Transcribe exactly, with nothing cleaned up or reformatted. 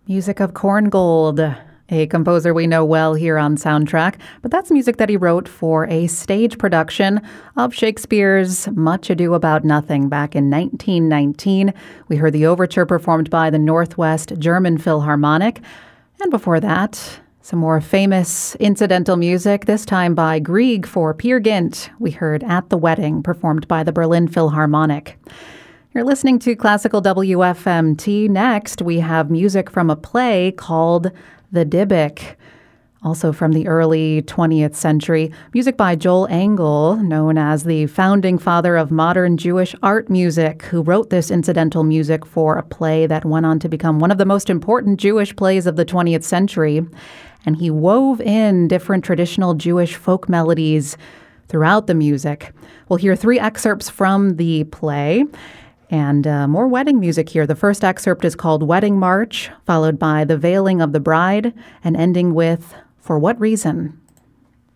Music of Korngold, a composer we know well here on Soundtrack, but that's music that he wrote for a stage production of Shakespeare's Much Ado About Nothing back in nineteen nineteen. We heard the overture performed by the Northwest German Philharmonic, and before that, some more famous incidental music, this time by Grieg for Peer Gynt. We heard At the Wedding, performed by the Berlin Philharmonic. You're listening to Classical W F M T. Next, we have music from a play called The Dybbuk, also from the early twentieth century. Music by Joel Engel, known as the founding father of modern Jewish art music, who wrote this incidental music for a play that went on to become one of the most important Jewish plays of the twentieth century. And he wove in different traditional Jewish folk melodies throughout the music. We'll hear three excerpts from the play. And uh, more wedding music here. The first excerpt is called Wedding March, followed by The Veiling of the Bride, and ending with For What Reason?